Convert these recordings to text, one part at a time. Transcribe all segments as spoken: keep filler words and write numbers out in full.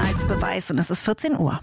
Inhaltsbeweis und es ist vierzehn Uhr.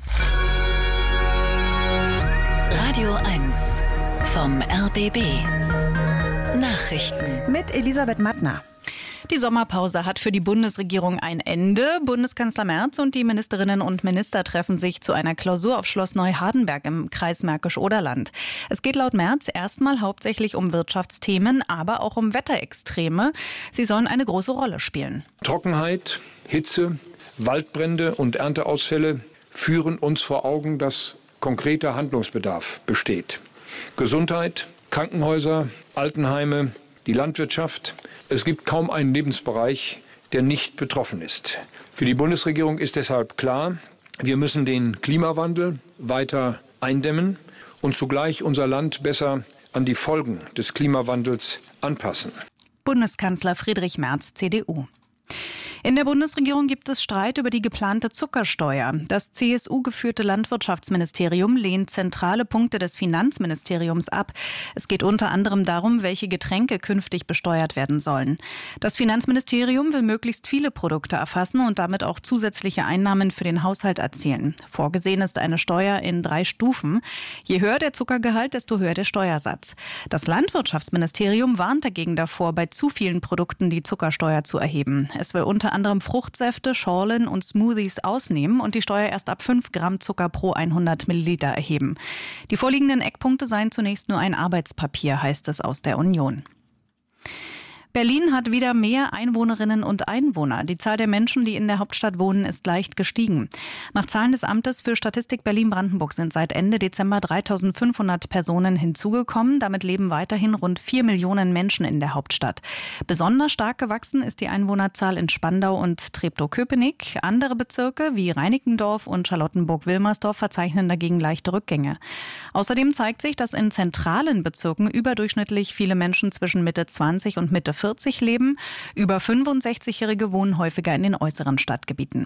Radio eins vom R B B. Nachrichten. Mit Elisabeth Mattner. Die Sommerpause hat für die Bundesregierung ein Ende. Bundeskanzler Merz und die Ministerinnen und Minister treffen sich zu einer Klausur auf Schloss Neuhardenberg im Kreis Märkisch-Oderland. Es geht laut Merz erstmal hauptsächlich um Wirtschaftsthemen, aber auch um Wetterextreme. Sie sollen eine große Rolle spielen. Trockenheit, Hitze, Waldbrände und Ernteausfälle führen uns vor Augen, dass konkreter Handlungsbedarf besteht. Gesundheit, Krankenhäuser, Altenheime, die Landwirtschaft. Es gibt kaum einen Lebensbereich, der nicht betroffen ist. Für die Bundesregierung ist deshalb klar, wir müssen den Klimawandel weiter eindämmen und zugleich unser Land besser an die Folgen des Klimawandels anpassen. Bundeskanzler Friedrich Merz, C D U. In der Bundesregierung gibt es Streit über die geplante Zuckersteuer. Das C S U-geführte Landwirtschaftsministerium lehnt zentrale Punkte des Finanzministeriums ab. Es geht unter anderem darum, welche Getränke künftig besteuert werden sollen. Das Finanzministerium will möglichst viele Produkte erfassen und damit auch zusätzliche Einnahmen für den Haushalt erzielen. Vorgesehen ist eine Steuer in drei Stufen. Je höher der Zuckergehalt, desto höher der Steuersatz. Das Landwirtschaftsministerium warnt dagegen davor, bei zu vielen Produkten die Zuckersteuer zu erheben. Es will unter anderem Fruchtsäfte, Schorlen und Smoothies ausnehmen und die Steuer erst ab fünf Gramm Zucker pro hundert Milliliter erheben. Die vorliegenden Eckpunkte seien zunächst nur ein Arbeitspapier, heißt es aus der Union. Berlin hat wieder mehr Einwohnerinnen und Einwohner. Die Zahl der Menschen, die in der Hauptstadt wohnen, ist leicht gestiegen. Nach Zahlen des Amtes für Statistik Berlin-Brandenburg sind seit Ende Dezember dreitausendfünfhundert Personen hinzugekommen. Damit leben weiterhin rund vier Millionen Menschen in der Hauptstadt. Besonders stark gewachsen ist die Einwohnerzahl in Spandau und Treptow-Köpenick. Andere Bezirke wie Reinickendorf und Charlottenburg-Wilmersdorf verzeichnen dagegen leichte Rückgänge. Außerdem zeigt sich, dass in zentralen Bezirken überdurchschnittlich viele Menschen zwischen Mitte zwanzig und Mitte vierzig leben. Über fünfundsechzigjährige wohnen häufiger in den äußeren Stadtgebieten.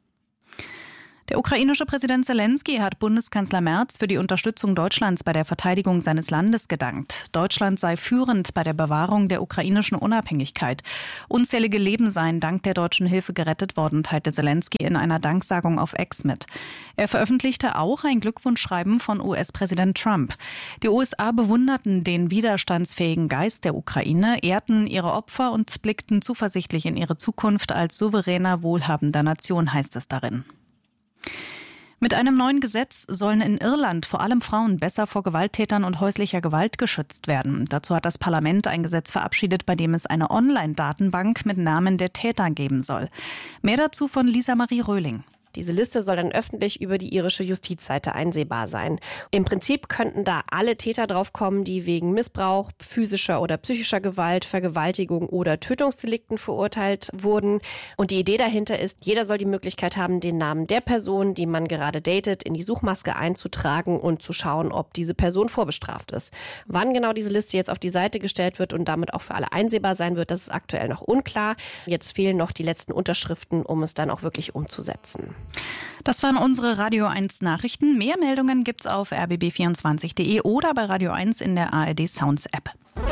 Der ukrainische Präsident Zelensky hat Bundeskanzler Merz für die Unterstützung Deutschlands bei der Verteidigung seines Landes gedankt. Deutschland sei führend bei der Bewahrung der ukrainischen Unabhängigkeit. Unzählige Leben seien dank der deutschen Hilfe gerettet worden, teilte Zelensky in einer Danksagung auf X mit. Er veröffentlichte auch ein Glückwunschschreiben von U S-Präsident Trump. Die U S A bewunderten den widerstandsfähigen Geist der Ukraine, ehrten ihre Opfer und blickten zuversichtlich in ihre Zukunft als souveräner, wohlhabender Nation, heißt es darin. Mit einem neuen Gesetz sollen in Irland vor allem Frauen besser vor Gewalttätern und häuslicher Gewalt geschützt werden. Dazu hat das Parlament ein Gesetz verabschiedet, bei dem es eine Online-Datenbank mit Namen der Täter geben soll. Mehr dazu von Lisa Marie Röhling. Diese Liste soll dann öffentlich über die irische Justizseite einsehbar sein. Im Prinzip könnten da alle Täter draufkommen, die wegen Missbrauch, physischer oder psychischer Gewalt, Vergewaltigung oder Tötungsdelikten verurteilt wurden. Und die Idee dahinter ist, jeder soll die Möglichkeit haben, den Namen der Person, die man gerade datet, in die Suchmaske einzutragen und zu schauen, ob diese Person vorbestraft ist. Wann genau diese Liste jetzt auf die Seite gestellt wird und damit auch für alle einsehbar sein wird, das ist aktuell noch unklar. Jetzt fehlen noch die letzten Unterschriften, um es dann auch wirklich umzusetzen. Das waren unsere Radio eins Nachrichten. Mehr Meldungen gibt's auf r b b vierundzwanzig punkt d e oder bei Radio eins in der A R D Sounds App.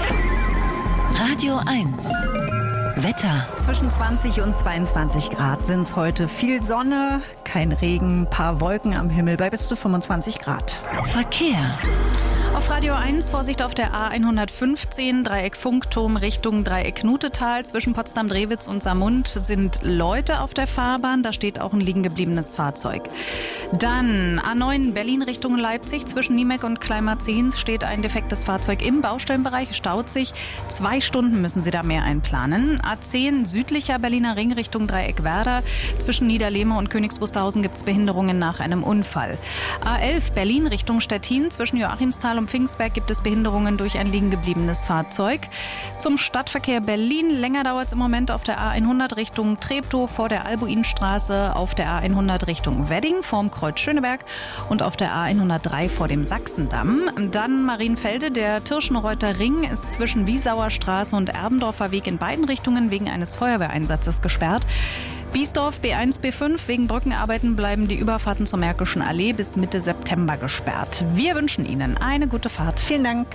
Radio eins. Wetter. Zwischen zwanzig und zweiundzwanzig Grad sind es heute. Viel Sonne, kein Regen, paar Wolken am Himmel bei bis zu fünfundzwanzig Grad. Verkehr. Auf Radio eins Vorsicht auf der A hundertfünfzehn, Dreieck Funkturm Richtung Dreieck Nutetal. Zwischen Potsdam-Drewitz und Saarmund sind Leute auf der Fahrbahn. Da steht auch ein liegen gebliebenes Fahrzeug. Dann A neun Berlin Richtung Leipzig. Zwischen Niemek und Kleinmarzens steht ein defektes Fahrzeug im Baustellenbereich. Staut sich. Zwei Stunden müssen Sie da mehr einplanen. A zehn südlicher Berliner Ring Richtung Dreieck Werder. Zwischen Niederlehme und Königs Wusterhausen gibt es Behinderungen nach einem Unfall. A elf Berlin Richtung Stettin. Zwischen Joachimsthal und Pfingstberg gibt es Behinderungen durch ein liegen gebliebenes Fahrzeug. Zum Stadtverkehr Berlin. Länger dauert es im Moment auf der A hundert Richtung Treptow vor der Albuinstraße, auf der A hundert Richtung Wedding vorm Kreuz Schöneberg und auf der A hundertdrei vor dem Sachsendamm. Dann Marienfelde. Der Tirschenreuther Ring ist zwischen Wiesauer Straße und Erbendorfer Weg in beiden Richtungen wegen eines Feuerwehreinsatzes gesperrt. Biesdorf B eins B fünf. Wegen Brückenarbeiten bleiben die Überfahrten zur Märkischen Allee bis Mitte September gesperrt. Wir wünschen Ihnen eine gute Fahrt. Vielen Dank.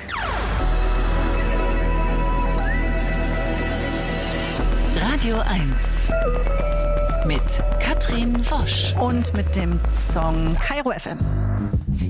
Radio eins. mit Katrin Wosch Und mit dem Song Kairo F M.